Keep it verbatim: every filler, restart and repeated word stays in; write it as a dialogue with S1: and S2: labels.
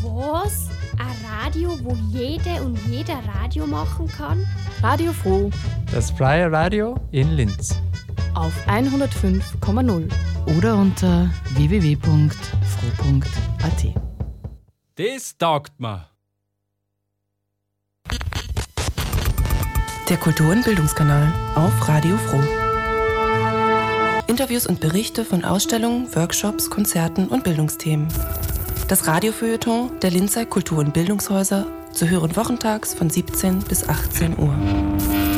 S1: Was? Ein Radio, wo jede und jeder Radio machen kann?
S2: Radio Froh.
S3: Das freie Radio in Linz.
S2: Auf hundertfünf Komma null oder unter w w w punkt froh punkt a t.
S4: Das taugt mir.
S5: Der Kultur- und Bildungskanal auf Radio Froh. Interviews und Berichte von Ausstellungen, Workshops, Konzerten und Bildungsthemen. Das Radiofeuilleton der Linzer Kultur- und Bildungshäuser zu hören wochentags von siebzehn bis achtzehn Uhr.